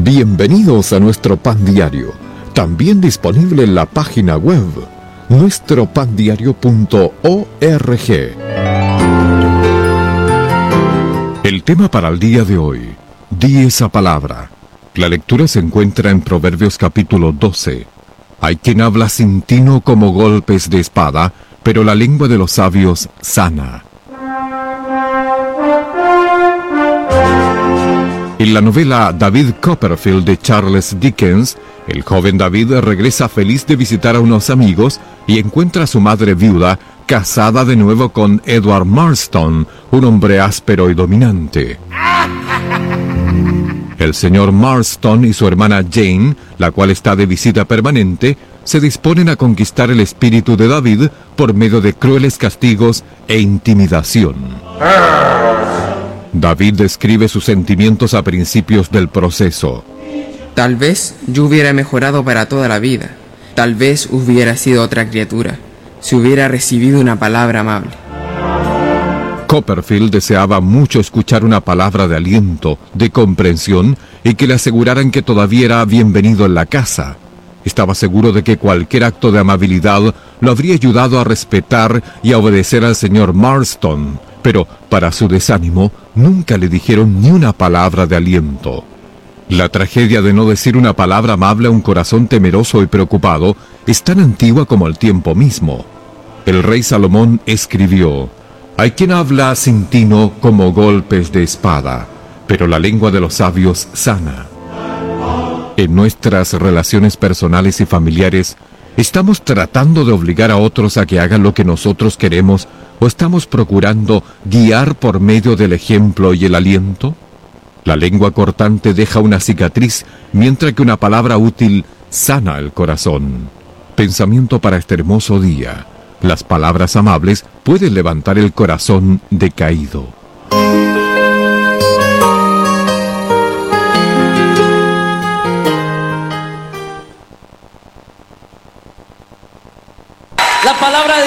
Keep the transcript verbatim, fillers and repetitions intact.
Bienvenidos a nuestro pan diario, también disponible en la página web nuestro pan diario punto org. El tema para el día de hoy: di esa palabra. La lectura se encuentra en Proverbios capítulo doce. Hay quien habla sin tino como golpes de espada, pero la lengua de los sabios sana. En la novela David Copperfield de Charles Dickens, el joven David regresa feliz de visitar a unos amigos y encuentra a su madre viuda casada de nuevo con Edward Marston, un hombre áspero y dominante. El señor Marston y su hermana Jane, la cual está de visita permanente, se disponen a conquistar el espíritu de David por medio de crueles castigos e intimidación. David describe sus sentimientos a principios del proceso. Tal vez yo hubiera mejorado para toda la vida. Tal vez hubiera sido otra criatura, si hubiera recibido una palabra amable. Copperfield deseaba mucho escuchar una palabra de aliento, de comprensión, y que le aseguraran que todavía era bienvenido en la casa. Estaba seguro de que cualquier acto de amabilidad lo habría ayudado a respetar y a obedecer al señor Marston, pero, para su desánimo, nunca le dijeron ni una palabra de aliento. La tragedia de no decir una palabra amable a un corazón temeroso y preocupado es tan antigua como el tiempo mismo. El rey Salomón escribió: «Hay quien habla sin tino como golpes de espada, pero la lengua de los sabios sana». En nuestras relaciones personales y familiares, ¿estamos tratando de obligar a otros a que hagan lo que nosotros queremos o estamos procurando guiar por medio del ejemplo y el aliento? La lengua cortante deja una cicatriz, mientras que una palabra útil sana el corazón. Pensamiento para este hermoso día: las palabras amables pueden levantar el corazón decaído. La palabra de